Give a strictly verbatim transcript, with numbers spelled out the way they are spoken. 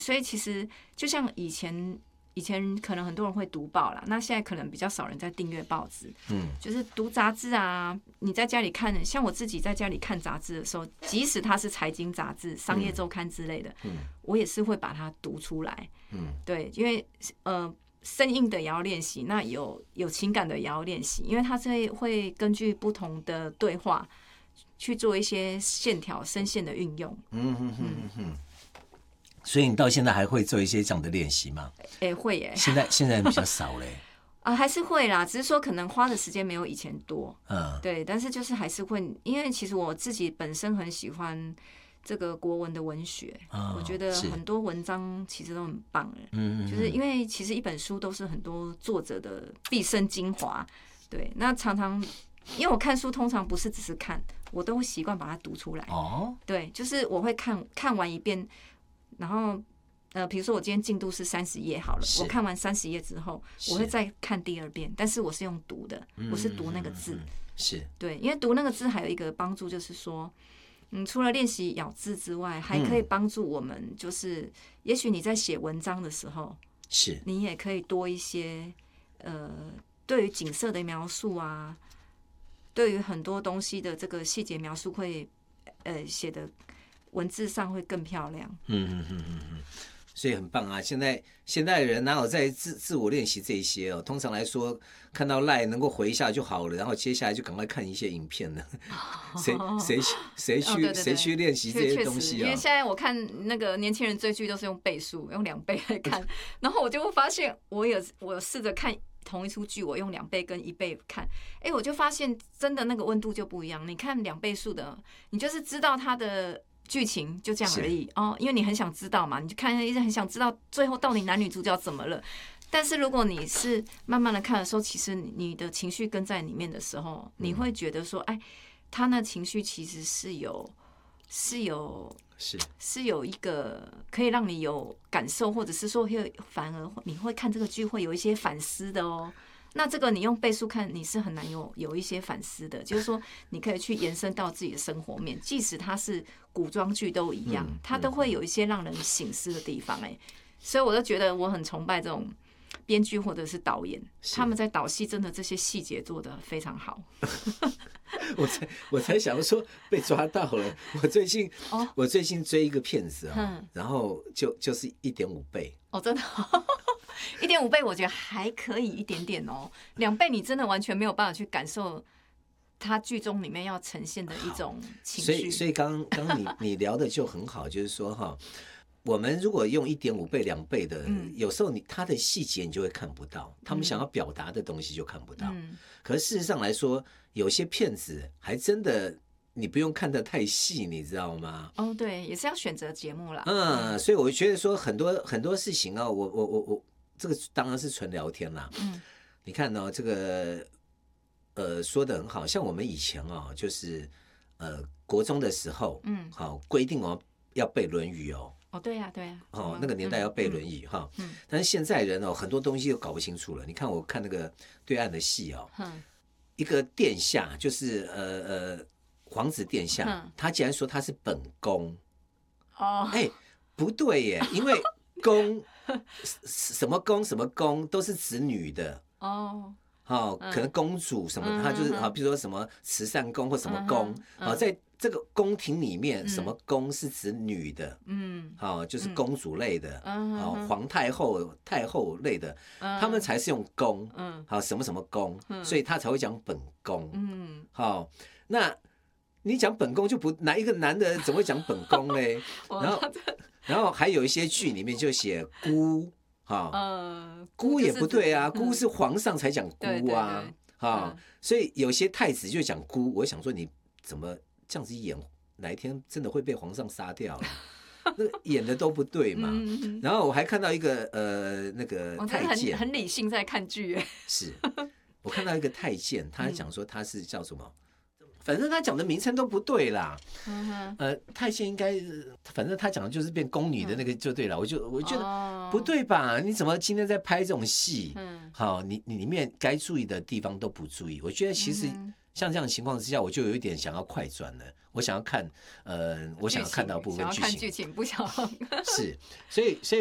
所以其实就像以前。以前可能很多人会读报啦，那现在可能比较少人在订阅报纸。嗯，就是读杂志啊，你在家里看，像我自己在家里看杂志的时候，即使它是财经杂志、商业周刊之类的，嗯，我也是会把它读出来。嗯，对，因为呃，生硬的也要练习，那有有情感的也要练习，因为它这会根据不同的对话去做一些线条、声线的运用。嗯嗯嗯嗯。所以你到现在还会做一些这样的练习吗？ 哎、欸，会耶。 现在现在比较少嘞。 啊，还是会啦，只是说可能花的时间没有以前多。嗯，对，但是就是还是会，因为其实我自己本身很喜欢这个国文的文学，哦、我觉得很多文章其实都很棒。嗯，就是因为其实一本书都是很多作者的毕生精华。对，那常常因为我看书通常不是只是看，我都会习惯把它读出来。哦，对，就是我会看看完一遍。然后，呃，比如说我今天进度是三十页好了，我看完三十页之后，我会再看第二遍，但是我是用读的，我是读那个字， 是对，因为读那个字还有一个帮助，就是说，嗯，除了练习咬字之外，还可以帮助我们，就是也许你在写文章的时候， 是你也可以多一些，呃，对于景色的描述啊，对于很多东西的这个细节描述会，呃，写的。文字上会更漂亮。 嗯嗯嗯嗯嗯，所以很棒啊！现在现代人哪有在自自我练习这一些哦？通常来说，看到赖能够回一下就好了，然后接下来就赶快看一些影片了。谁谁谁去谁去练习这些东西啊？ 因为现在我看那个年轻人追剧都是用倍数，用两倍来看，然后我就会发现，我有我试着看。同一出剧，我用两倍跟一倍看，哎、欸，我就发现真的那个温度就不一样。你看两倍速的，你就是知道它的剧情就这样而已哦，因为你很想知道嘛，你就看一直很想知道最后到底男女主角怎么了。但是如果你是慢慢的看的时候，其实你的情绪跟在里面的时候，你会觉得说，哎，他那情绪其实是有是有。 是是有一个可以让你有感受，或者是说会反而你会看这个剧会有一些反思的哦。那这个你用倍速看，你是很难有有一些反思的，就是说你可以去延伸到自己的生活面，即使它是古装剧都一样，它都会有一些让人省思的地方。哎，所以我就觉得我很崇拜这种编剧或者是导演，他们在导戏真的这些细节做得非常好。 我才我才想说被抓到了。我最近、哦、我最近追一个片子啊、哦嗯，然后就就是一点五倍哦，真的一点五倍，我觉得还可以一点点哦。两倍你真的完全没有办法去感受它剧中里面要呈现的一种情绪。 所以所以刚刚你你聊的就很好，就是说哈。我们如果用一点五倍、两倍的，嗯、有时候你它的细节你就会看不到，他们想要表达的东西就看不到。嗯、可是事实上来说，有些片子还真的你不用看得太细，你知道吗？ 哦，对，也是要选择节目啦。 嗯，所以我觉得说很多很多事情啊、哦，我我我我这个当然是纯聊天啦。嗯，你看呢、哦，这个呃说得很好，像我们以前啊、哦，就是呃国中的时候，嗯，好规定哦要背《论语》哦。 哦，对呀、啊，对呀、 啊，哦，那个年代要背《论语》哈、嗯，但是现在人哦，很多东西都搞不清楚了。你看，我看那个对岸的戏哦，嗯、一个殿下就是呃呃皇子殿下，嗯、他竟然说他是本宫，哦，哎，不对耶，因为宫什么宫什么宫都是指女的哦。哦，可能公主什么，她就是啊，比如说什么慈善宫或什么宫，啊，在这个宫廷里面，什么宫是指女的，嗯，好，就是公主类的，好，皇太后、太后类的，他们才是用宫，嗯，好，什么什么宫，所以他才会讲本宫，嗯，好，那你讲本宫就不哪一个男的怎么会讲本宫嘞？然后，然后还有一些剧里面就写姑。呃，姑也不对啊，姑是皇上才讲姑啊，哈，所以有些太子就讲姑，我想说你怎么这样子演，哪一天真的会被皇上杀掉了？那个演的都不对嘛。然后我还看到一个呃那个太监， 很理性在看剧， 是我看到一个太监，他讲说他是叫什么？反正他讲的名称都不对啦，嗯、呃，太监应该，反正他讲的就是变宫女的那个就对了。我就我觉得不对吧？你怎么今天在拍这种戏？嗯，好，你你里面该注意的地方都不注意。我觉得其实像这样的情况之下，我就有一点想要快转了。我想要看，呃，我想要看到部分剧情， 想要看剧情，不想是，所以，所以。